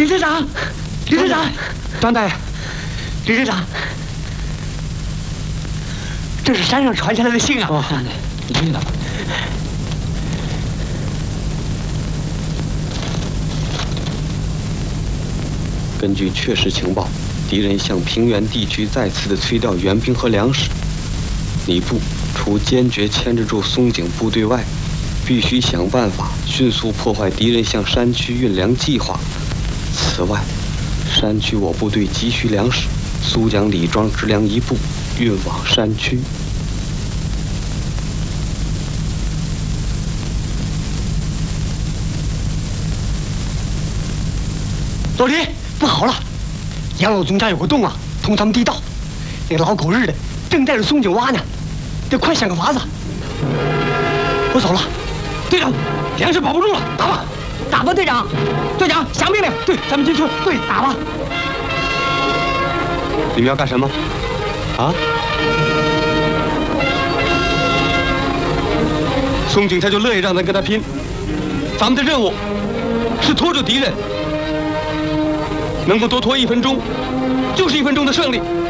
李队长，李队长， 张大爷， 李队长，这是山上传下来的信啊！ 哦，你听着。根据确实情报，敌人向平原地区再次的催调援兵和粮食。你部除坚决牵制住松井部队外，必须想办法迅速破坏敌人向山区运粮计划。此外，山区我部队急需粮食，苏江李庄支粮一部运往山区。 老李，不好了！杨老总家有个洞啊，通咱们地道。那个老狗日的正带着松井挖呢，得快想个法子。我走了，队长，粮食保不住了，打吧！打吧，队长！队长，下命令！对，咱们进去。对，打吧！ 你们要干什么？啊？松井他就乐意让咱跟他拼。咱们的任务是拖住敌人，能够多拖1分钟，就是1分钟的胜利。